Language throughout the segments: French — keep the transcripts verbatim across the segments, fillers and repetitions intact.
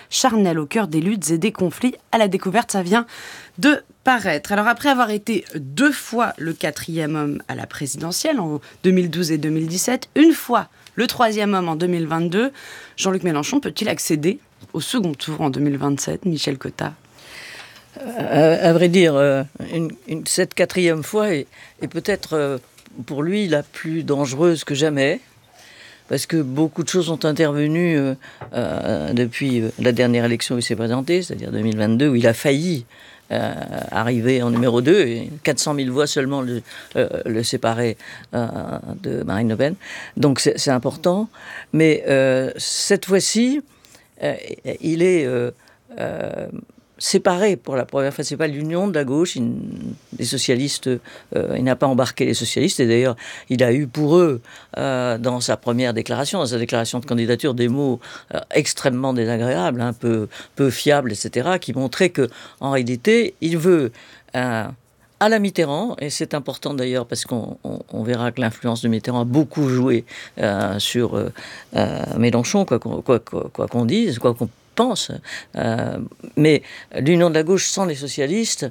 charnel au cœur des luttes et des conflits. À la découverte, ça vient de paraître. Alors après avoir été deux fois le quatrième homme à la présidentielle, en deux mille douze et deux mille dix-sept, une fois le troisième homme en deux mille vingt-deux, Jean-Luc Mélenchon peut-il accéder au second tour en deux mille vingt-sept, Michel Cotta? À, à vrai dire, euh, une, une, cette quatrième fois est, est peut-être euh, pour lui la plus dangereuse que jamais, parce que beaucoup de choses ont intervenu euh, euh, depuis la dernière élection où il s'est présenté, c'est-à-dire deux mille vingt-deux, où il a failli euh, arriver en numéro deux, et quatre cent mille voix seulement le, euh, le séparaient euh, de Marine Le Pen. Donc c'est, c'est important, mais euh, cette fois-ci, euh, il est... Euh, euh, séparé pour la première fois. C'est pas l'union de la gauche. Il, les socialistes, euh, il n'a pas embarqué les socialistes. Et d'ailleurs, il a eu pour eux, euh, dans sa première déclaration, dans sa déclaration de candidature, des mots euh, extrêmement désagréables, un peu, peu fiables, et cetera, qui montraient que, en réalité, il veut euh, à la Mitterrand, et c'est important d'ailleurs parce qu'on on, on verra que l'influence de Mitterrand a beaucoup joué euh, sur euh, euh, Mélenchon, quoi qu'on, quoi, quoi, quoi qu'on dise, quoi qu'on pense, euh, mais l'union de la gauche sans les socialistes,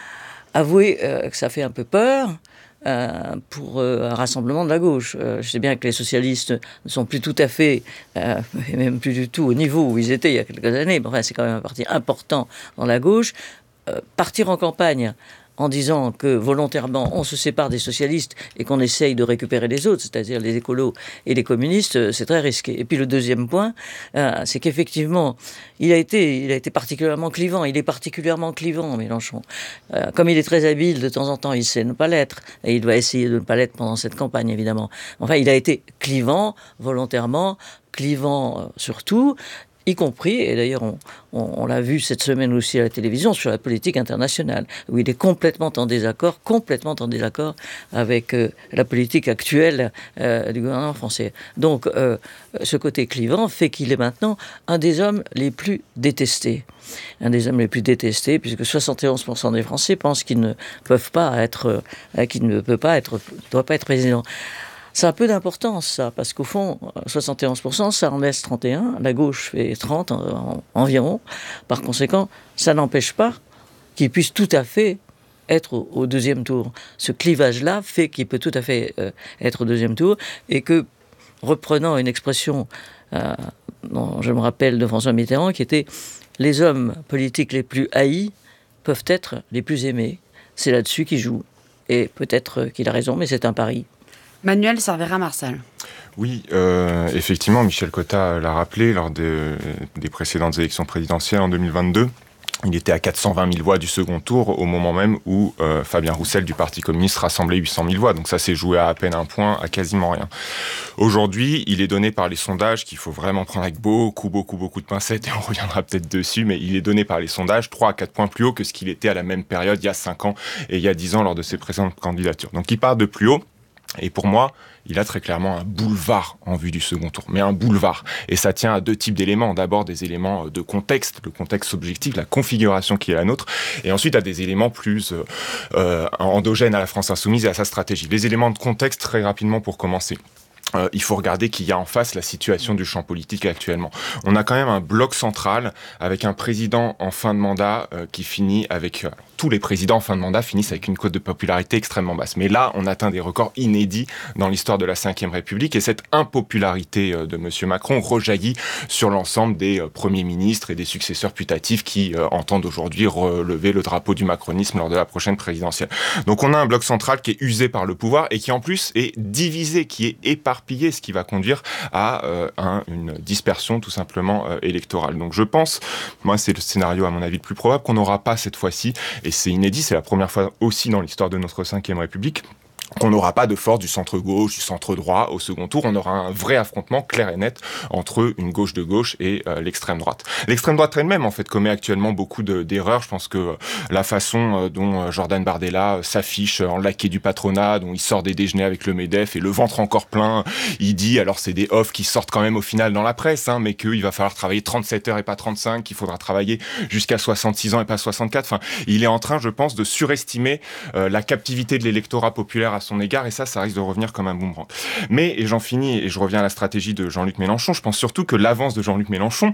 avouez euh, que ça fait un peu peur euh, pour euh, un rassemblement de la gauche. Euh, je sais bien que les socialistes ne sont plus tout à fait, euh, et même plus du tout au niveau où ils étaient il y a quelques années, mais enfin c'est quand même un parti important dans la gauche. Euh, partir en campagne en disant que volontairement on se sépare des socialistes et qu'on essaye de récupérer les autres, c'est-à-dire les écolos et les communistes, c'est très risqué. Et puis le deuxième point, euh, c'est qu'effectivement, il a été, il a été particulièrement clivant. Il est particulièrement clivant, Mélenchon. Euh, comme il est très habile, de temps en temps, il sait ne pas l'être. Et il doit essayer de ne pas l'être pendant cette campagne, évidemment. Enfin, il a été clivant, volontairement, clivant euh, surtout, y compris, et d'ailleurs on, on, on l'a vu cette semaine aussi à la télévision, sur la politique internationale, où il est complètement en désaccord, complètement en désaccord avec euh, la politique actuelle euh, du gouvernement français. Donc euh, ce côté clivant fait qu'il est maintenant un des hommes les plus détestés. Un des hommes les plus détestés, puisque soixante et onze pour cent des Français pensent qu'ils ne peuvent pas être, euh, qu'il ne peut pas être, doit pas être président. Ça a peu d'importance, ça, parce qu'au fond, soixante et onze pour cent, ça en laisse trente et un, la gauche fait trente en, environ. Par conséquent, ça n'empêche pas qu'il puisse tout à fait être au, au deuxième tour. Ce clivage-là fait qu'il peut tout à fait euh, être au deuxième tour, et que, reprenant une expression euh, dont je me rappelle de François Mitterrand, qui était « les hommes politiques les plus haïs peuvent être les plus aimés ». C'est là-dessus qu'il joue. Et peut-être qu'il a raison, mais c'est un pari. Manuel Cervera-Marsal. Oui, euh, effectivement, Michel Cotta l'a rappelé lors de, des précédentes élections présidentielles en deux mille vingt-deux. Il était à quatre cent vingt mille voix du second tour au moment même où euh, Fabien Roussel du Parti communiste rassemblait huit cent mille voix. Donc ça s'est joué à à peine un point, à quasiment rien. Aujourd'hui, il est donné par les sondages qu'il faut vraiment prendre avec beaucoup, beaucoup, beaucoup de pincettes, et on reviendra peut-être dessus, mais il est donné par les sondages trois à quatre points plus haut que ce qu'il était à la même période il y a cinq ans et il y a dix ans lors de ses précédentes candidatures. Donc il part de plus haut. Et pour moi, il a très clairement un boulevard en vue du second tour, mais un boulevard. Et ça tient à deux types d'éléments. D'abord, des éléments de contexte, le contexte objectif, la configuration qui est la nôtre, et ensuite à des éléments plus euh, endogènes à la France insoumise et à sa stratégie. Les éléments de contexte, très rapidement pour commencer. Euh, il faut regarder qu'il y a en face la situation du champ politique actuellement. On a quand même un bloc central avec un président en fin de mandat euh, qui finit avec... Euh, tous les présidents en fin de mandat finissent avec une cote de popularité extrêmement basse. Mais là, on atteint des records inédits dans l'histoire de la cinquième République, et cette impopularité euh, de M. Macron rejaillit sur l'ensemble des euh, premiers ministres et des successeurs putatifs qui euh, entendent aujourd'hui relever le drapeau du macronisme lors de la prochaine présidentielle. Donc on a un bloc central qui est usé par le pouvoir et qui en plus est divisé, qui est éparpillé, ce qui va conduire à euh, un, une dispersion tout simplement euh, électorale. Donc je pense, moi c'est le scénario à mon avis le plus probable, qu'on n'aura pas cette fois-ci, et c'est inédit, c'est la première fois aussi dans l'histoire de notre cinquième République, qu'on n'aura pas de force du centre-gauche, du centre-droit au second tour. On aura un vrai affrontement clair et net entre une gauche de gauche et euh, l'extrême droite. L'extrême droite elle-même, en fait, commet actuellement beaucoup de, d'erreurs. Je pense que euh, la façon euh, dont Jordan Bardella euh, s'affiche en laquais du patronat, dont il sort des déjeuners avec le MEDEF et le ventre encore plein, il dit, alors c'est des offs qui sortent quand même au final dans la presse, hein, mais qu'il va falloir travailler trente-sept heures et pas trente-cinq, qu'il faudra travailler jusqu'à soixante-six ans et pas soixante-quatre. Enfin, il est en train, je pense, de surestimer euh, la captivité de l'électorat populaire à son égard, et ça, ça risque de revenir comme un boomerang. Mais, et j'en finis, et je reviens à la stratégie de Jean-Luc Mélenchon, je pense surtout que l'avance de Jean-Luc Mélenchon,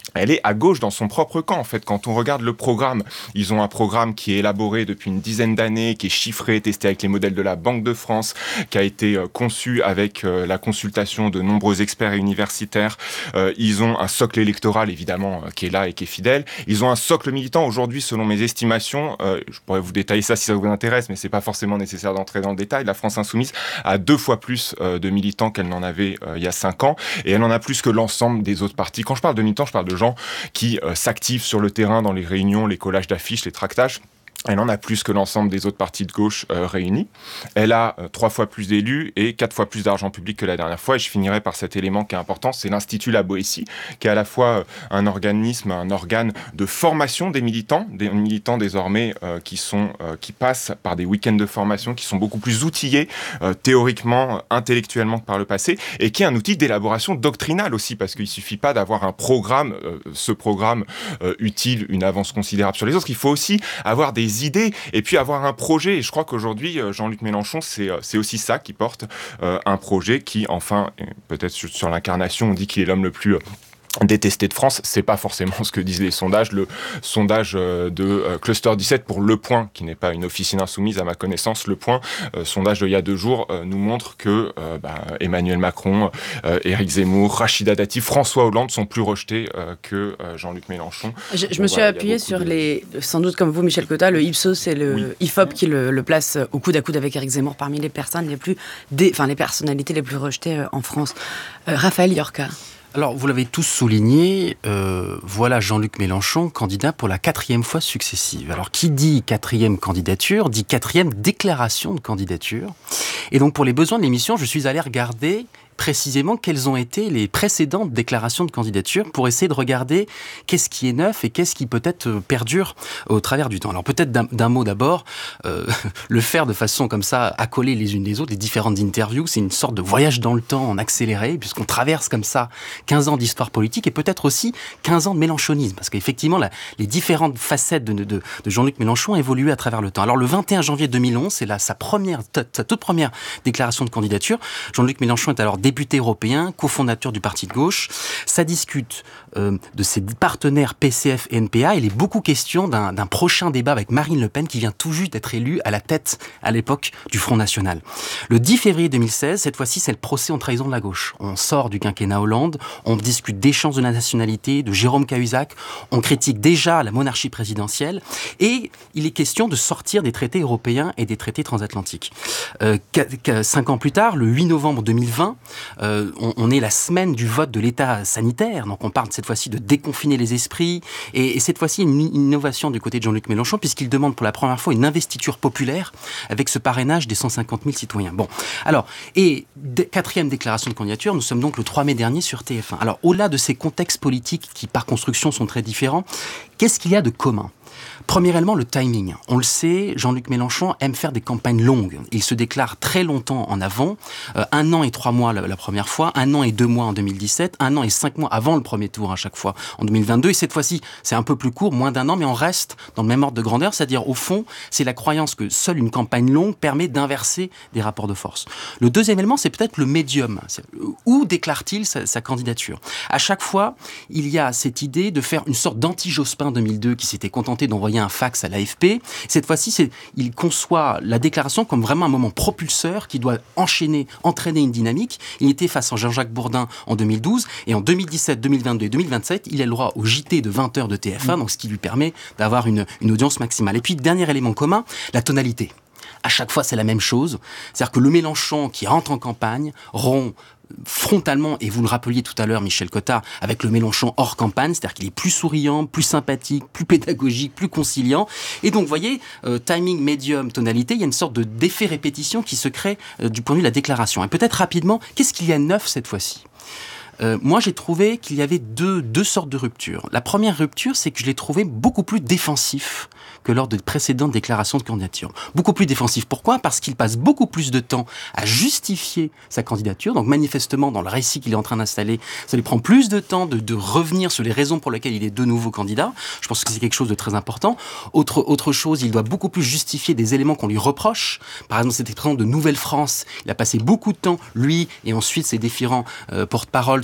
elle est à gauche dans son propre camp, en fait. Quand on regarde le programme, ils ont un programme qui est élaboré depuis une dizaine d'années, qui est chiffré, testé avec les modèles de la Banque de France, qui a été euh, conçu avec euh, la consultation de nombreux experts et universitaires. Euh, ils ont un socle électoral, évidemment, euh, qui est là et qui est fidèle. Ils ont un socle militant. Aujourd'hui, selon mes estimations, euh, je pourrais vous détailler ça si ça vous intéresse, mais c'est pas forcément nécessaire d'entrer dans le détail. La France Insoumise a deux fois plus euh, de militants qu'elle n'en avait euh, il y a cinq ans, et elle en a plus que l'ensemble des autres partis. Quand je parle de militants, je parle de gens qui euh, s'activent sur le terrain dans les réunions, les collages d'affiches, les tractages. Elle en a plus que l'ensemble des autres partis de gauche euh, réunis. Elle a euh, trois fois plus d'élus et quatre fois plus d'argent public que la dernière fois. Et je finirai par cet élément qui est important, c'est l'Institut La Boétie, qui est à la fois euh, un organisme, un organe de formation des militants, des militants désormais euh, qui sont euh, qui passent par des week-ends de formation, qui sont beaucoup plus outillés euh, théoriquement, euh, intellectuellement que par le passé, et qui est un outil d'élaboration doctrinale aussi, parce qu'il suffit pas d'avoir un programme, euh, ce programme euh, utile, une avance considérable sur les autres. Il faut aussi avoir des idées et puis avoir un projet. Et je crois qu'aujourd'hui, Jean-Luc Mélenchon, c'est, c'est aussi ça qui porte, euh, un projet qui, enfin, peut-être sur, sur l'incarnation, on dit qu'il est l'homme le plus... détesté de France, c'est pas forcément ce que disent les sondages. Le sondage de Cluster dix-sept pour Le Point, qui n'est pas une officine insoumise à ma connaissance, Le Point, euh, sondage d'il y a deux jours, euh, nous montre que euh, bah, Emmanuel Macron, euh, Éric Zemmour, Rachida Dati, François Hollande sont plus rejetés euh, que euh, Jean-Luc Mélenchon. Je, je me suis voilà, appuyé sur de... les, sans doute comme vous, Michel Cotta, le Ipsos et le oui. I F O P qui le, le place au coude à coude avec Éric Zemmour parmi les personnes les plus, dé... enfin les personnalités les plus rejetées euh, en France. Euh, Raphaël Yorka. Alors, vous l'avez tous souligné, euh, voilà Jean-Luc Mélenchon, candidat pour la quatrième fois successive. Alors, qui dit quatrième candidature, dit quatrième déclaration de candidature. Et donc, pour les besoins de l'émission, je suis allé regarder précisément quelles ont été les précédentes déclarations de candidature pour essayer de regarder qu'est-ce qui est neuf et qu'est-ce qui peut-être perdure au travers du temps. Alors peut-être d'un, d'un mot d'abord, euh, le faire de façon comme ça, accolée les unes des autres, les différentes interviews, c'est une sorte de voyage dans le temps en accéléré, puisqu'on traverse comme ça quinze ans d'histoire politique et peut-être aussi quinze ans de mélenchonisme, parce qu'effectivement la, les différentes facettes de, de, de Jean-Luc Mélenchon ont évolué à travers le temps. Alors le vingt et un janvier deux mille onze, c'est là sa première, sa toute première déclaration de candidature. Jean-Luc Mélenchon est alors député européen, cofondateur du parti de gauche. Ça discute euh, de ses partenaires P C F et N P A. Il est beaucoup question d'un, d'un prochain débat avec Marine Le Pen qui vient tout juste d'être élue à la tête, à l'époque, du Front National. Le dix février deux mille seize, cette fois-ci, c'est le procès en trahison de la gauche. On sort du quinquennat Hollande, on discute d'échanges de la nationalité, de Jérôme Cahuzac, on critique déjà la monarchie présidentielle et il est question de sortir des traités européens et des traités transatlantiques. Euh, cinq ans plus tard, le huit novembre deux mille vingt, Euh, on, on est la semaine du vote de l'état sanitaire, donc on parle cette fois-ci de déconfiner les esprits, et, et cette fois-ci une, une innovation du côté de Jean-Luc Mélenchon, puisqu'il demande pour la première fois une investiture populaire avec ce parrainage des cent cinquante mille citoyens. Bon, alors, et de, quatrième déclaration de candidature, nous sommes donc le trois mai dernier sur T F un. Alors, au-delà de ces contextes politiques qui, par construction, sont très différents, qu'est-ce qu'il y a de commun ? Premièrement, le timing. On le sait, Jean-Luc Mélenchon aime faire des campagnes longues. Il se déclare très longtemps en avant, euh, un an et trois mois la, la première fois, un an et deux mois en deux mille dix-sept, un an et cinq mois avant le premier tour à chaque fois en deux mille vingt-deux. Et cette fois-ci, c'est un peu plus court, moins d'un an, mais on reste dans le même ordre de grandeur. C'est-à-dire, au fond, c'est la croyance que seule une campagne longue permet d'inverser des rapports de force. Le deuxième élément, c'est peut-être le médium. C'est, où déclare-t-il sa, sa candidature ? À chaque fois, il y a cette idée de faire une sorte d'anti-Jospin deux mille deux qui s'était contenté d'envoyer un fax à l'A F P. Cette fois-ci, c'est, il conçoit la déclaration comme vraiment un moment propulseur qui doit enchaîner, entraîner une dynamique. Il était face à Jean-Jacques Bourdin en deux mille douze et en deux mille dix-sept, deux mille vingt-deux et deux mille vingt-sept, il a le droit au J T de vingt heures de T F un, donc ce qui lui permet d'avoir une, une audience maximale. Et puis, dernier élément commun, la tonalité. À chaque fois, c'est la même chose. C'est-à-dire que le Mélenchon qui rentre en campagne rompt frontalement, et vous le rappeliez tout à l'heure, Michel Cotta, avec le Mélenchon hors campagne, c'est-à-dire qu'il est plus souriant, plus sympathique, plus pédagogique, plus conciliant. Et donc, vous voyez, euh, timing, médium, tonalité, il y a une sorte de d'effet répétition qui se crée euh, du point de vue de la déclaration. Et peut-être rapidement, qu'est-ce qu'il y a de neuf cette fois-ci ? Euh, moi, j'ai trouvé qu'il y avait deux, deux sortes de ruptures. La première rupture, c'est que je l'ai trouvé beaucoup plus défensif que lors de précédentes déclarations de candidature. Beaucoup plus défensif. Pourquoi ? Parce qu'il passe beaucoup plus de temps à justifier sa candidature. Donc, manifestement, dans le récit qu'il est en train d'installer, ça lui prend plus de temps de, de revenir sur les raisons pour lesquelles il est de nouveau candidat. Je pense que c'est quelque chose de très important. Autre, autre chose, il doit beaucoup plus justifier des éléments qu'on lui reproche. Par exemple, cette expression de Nouvelle-France. Il a passé beaucoup de temps, lui, et ensuite ses différents euh, porte-parole,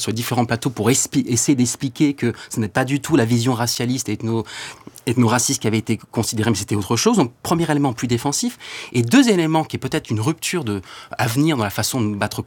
sur les différents plateaux pour espi- essayer d'expliquer que ce n'est pas du tout la vision racialiste et ethno, ethno-raciste qui avait été considérée, mais c'était autre chose. Donc, premier élément plus défensif. Et deux éléments qui est peut-être une rupture de, à venir dans la façon de battre